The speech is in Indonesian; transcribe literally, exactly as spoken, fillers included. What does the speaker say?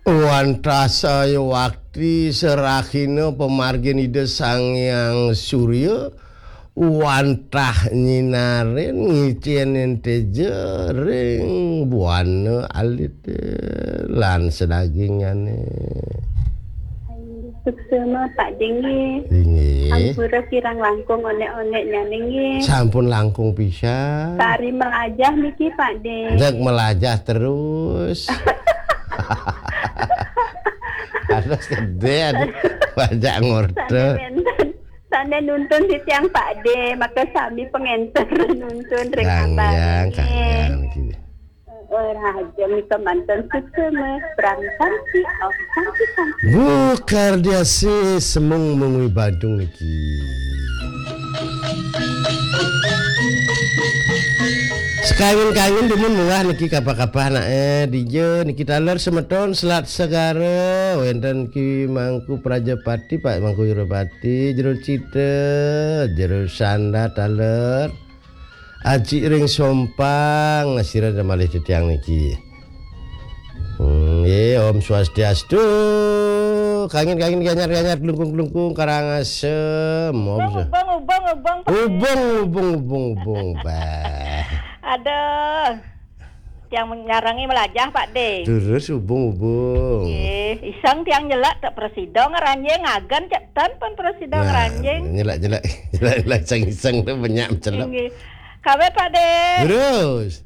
Wantah saya waktu serahina pemargin ide sang yang surya wantah nyinarin ngicienin tejering buana alit lan sedagingane Suksema Pak Dengi. Dingi. Ampura kirang langkung onek-oneknya Dengi. Sampun langkung pisan. Sari melajah niki Pak De. Dek melajah terus. Ada gede ada wajah ngorte. Sana nuntun di tiang Pak De, maka sami pengenter nuntun rek abang. Kangyang, kangyang iki. Raja mika mantan suksema perangkan si oh santi santi. Bukar dia si semung mungui Badung iki. Sekawin-kawin demun murah niki kapah-kapah nae dijo niki taler semeton selat segara wenten ki Mangku Prajapati Pak Mangku Yuropati jero cite jero sanda taler aji ring sompang ngasira malih titiang niki. Hmm, ye Om Swastiastu. Kangen-kangen ganyar-ganyar glungkung-glungkung karangasem. Ubung ubung ubung ubung. Ubung ubung ubung ubung bah. Aduh. Tiang menyarangi melajah Pak De. Terus ubung-ubung. Nggih, iseng tiang nyelak tak presida ngeranjing ngagan cek tan pun presida ngeranjing. Nyelak-nyelak nyelak-nyelak iseng-iseng tuh banyak mencelok. Nggih. Kawe Pak De. Terus